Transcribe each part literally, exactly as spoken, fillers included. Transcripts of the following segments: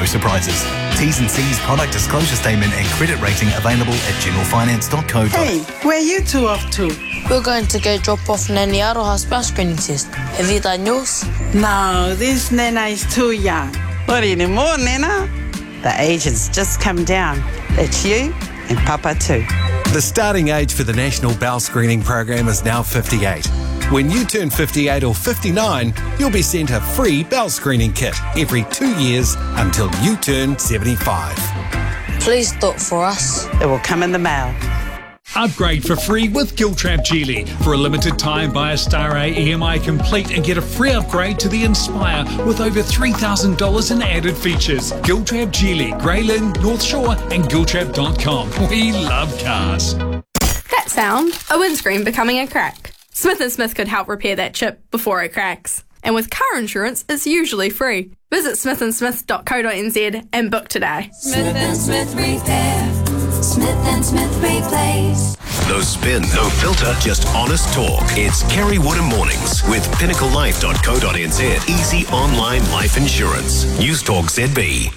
surprises. T's and C's, product disclosure statement and credit rating available at general finance dot co dot n z. Hey, where are you two off to? We're going to go drop off Nanny Aroha's bowel screening test. Have you done yours? No, this Nana is too young. What anymore, Nana? The age has just come down. It's you and Papa too. The starting age for the National Bowel Screening Program is now fifty-eight. When you turn fifty-eight or fifty-nine, you'll be sent a free bowel screening kit every two years until you turn seventy-five. Please do it for us. It will come in the mail. Upgrade for free with Giltrap Geely. For a limited time, buy a Star A E M I Complete and get a free upgrade to the Inspire with over three thousand dollars in added features. Giltrap Geely, Grey Lynn, North Shore and giltrap dot com. We love cars. That sound, a windscreen becoming a crack. Smith and Smith could help repair that chip before it cracks. And with car insurance, it's usually free. Visit smith and smith dot co dot n z and book today. Smith and Smith Repair. Smith and Smith Replace. No spin, no filter, just honest talk. It's Kerry Woodham Mornings with pinnacle life dot co dot n z. Easy online life insurance. News Talk Z B.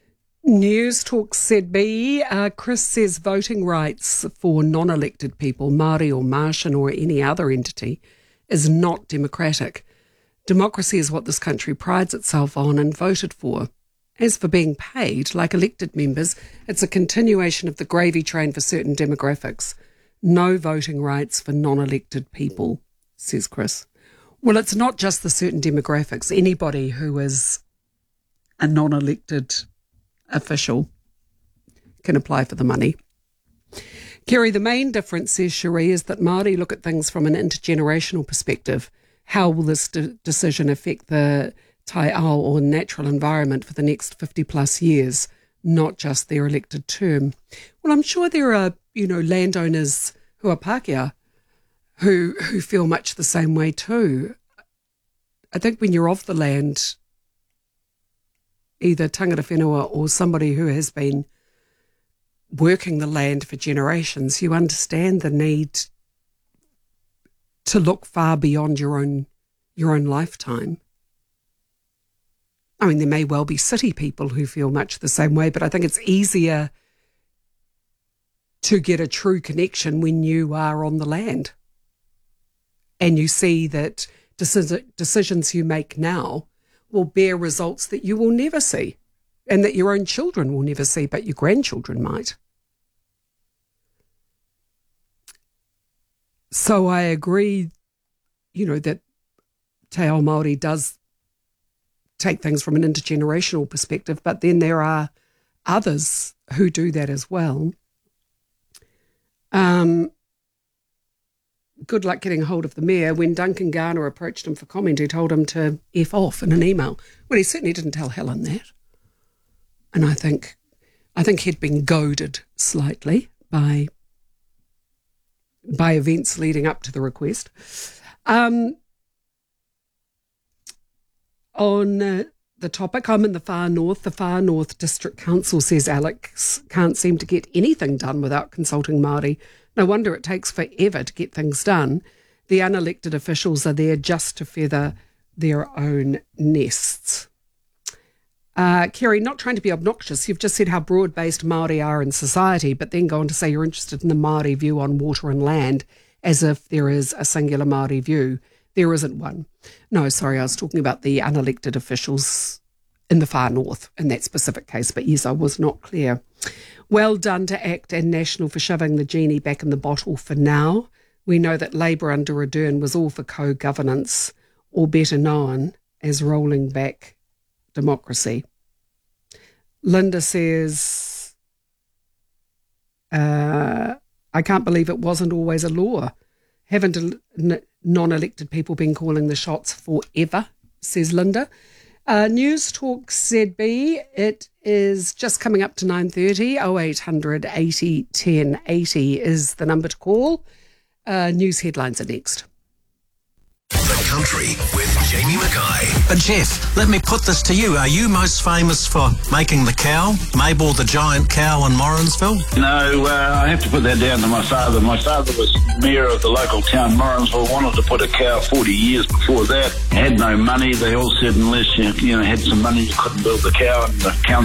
News Talk Z B. Uh, Chris says voting rights for non-elected people, Māori or Martian or any other entity, is not democratic. Democracy is what this country prides itself on and voted for. As for being paid, like elected members, it's a continuation of the gravy train for certain demographics. No voting rights for non-elected people, says Chris. Well, it's not just the certain demographics. Anybody who is a non-elected official can apply for the money. Kerry, the main difference, says Cherie, is that Māori look at things from an intergenerational perspective. How will this de- decision affect the tai ao or natural environment for the next fifty plus years, not just their elected term? Well, I'm sure there are, you know, landowners who are Pākehā who, who feel much the same way too. I think when you're off the land, either tangata whenua or somebody who has been working the land for generations, you understand the need to look far beyond your own your own lifetime. I mean, there may well be city people who feel much the same way, but I think it's easier to get a true connection when you are on the land and you see that deci- decisions you make now will bear results that you will never see and that your own children will never see, but your grandchildren might. So I agree, you know, that Te Ao Māori does take things from an intergenerational perspective, but then there are others who do that as well. Um, good luck getting hold of the mayor. When Duncan Garner approached him for comment, he told him to F off in an email. Well, he certainly didn't tell Helen that. And I think I think he'd been goaded slightly by by events leading up to the request. Um, on uh, the topic, I'm in the Far North. The Far North District Council says Alex can't seem to get anything done without consulting Māori. No wonder it takes forever to get things done. The unelected officials are there just to feather their own nests. Uh, Kerry, not trying to be obnoxious, you've just said how broad-based Māori are in society, but then go on to say you're interested in the Māori view on water and land, as if there is a singular Māori view. There isn't one. No, sorry, I was talking about the unelected officials in the Far North in that specific case, but yes, I was not clear. Well done to ACT and National for shoving the genie back in the bottle for now. We know that Labour under Ardern was all for co-governance, or better known as rolling back democracy. Linda says, uh, I can't believe it wasn't always a law. Haven't n- non-elected people been calling the shots forever, says Linda. Uh, News Talk Z B, it is just coming up to nine thirty. oh eight hundred eighty ten eighty is the number to call. Uh, news headlines are next. The Country with Jamie Mackay. But Jeff, let me put this to you. Are you most famous for making the cow, Mabel the giant cow in Morrinsville? No, uh, I have to put that down to my father. My father was mayor of the local town, Morrinsville, wanted to put a cow forty years before that. Had no money. They all said unless you, you know, had some money, you couldn't build the cow. And the council